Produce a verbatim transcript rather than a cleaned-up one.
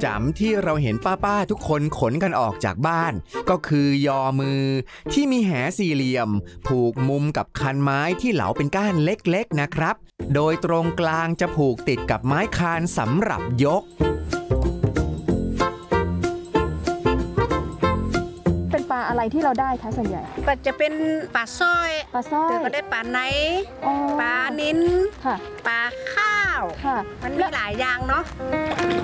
ประจำที่เราเห็นป้าๆทุกคนขนกันออกจากบ้านก็คือยอมือที่มีแหสี่เหลี่ยมผูกมุมกับคันไม้ที่เหลาเป็นก้านเล็กๆนะครับโดยตรงกลางจะผูกติดกับไม้คานสำหรับยกเป็นปลาอะไรที่เราได้คะส่วนใหญ่ก็จะเป็นปลาสร้อยปลาสร้อยก็ได้ปลาไนปลานิ้นค่ะปลาข้าวค่ะมันมีหลายอย่างเนาะ